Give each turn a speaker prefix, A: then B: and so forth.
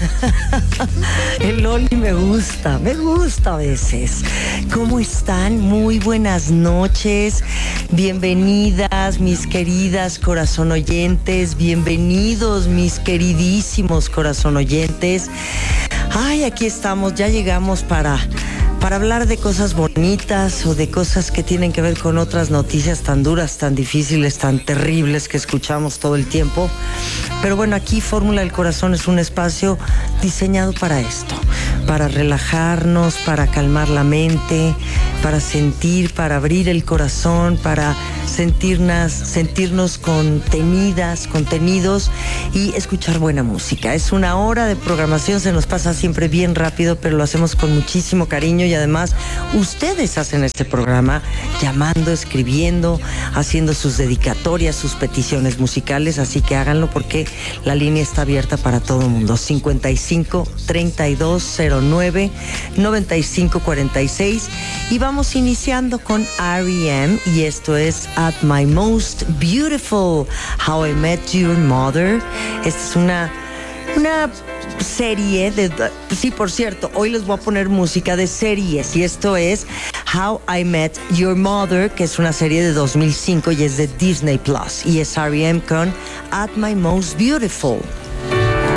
A: El Loli me gusta a veces. ¿Cómo están? Muy buenas noches. Bienvenidas, mis queridas corazón oyentes. Bienvenidos, mis queridísimos corazón oyentes. Ay, aquí estamos, ya llegamos para hablar de cosas bonitas o de cosas que tienen que ver con otras noticias tan duras, tan difíciles, tan terribles que escuchamos todo el tiempo. Pero bueno, aquí Fórmula del Corazón es un espacio diseñado para esto, para relajarnos, para calmar la mente, para sentir, para abrir el corazón, para sentirnos contenidos y escuchar buena música. Es una hora de programación, se nos pasa siempre bien rápido, pero lo hacemos con muchísimo cariño y además ustedes hacen este programa llamando, escribiendo, haciendo sus dedicatorias, sus peticiones musicales, así que háganlo porque la línea está abierta para todo el mundo. 55 32 09 95 46 y vamos iniciando con R.E.M. y esto es At My Most Beautiful, How I Met Your Mother. Esta es una serie de... Sí, por cierto, hoy les voy a poner música de series y esto es How I Met Your Mother, que es una serie de 2005 y es de Disney Plus y es R.E.M. con At My Most Beautiful.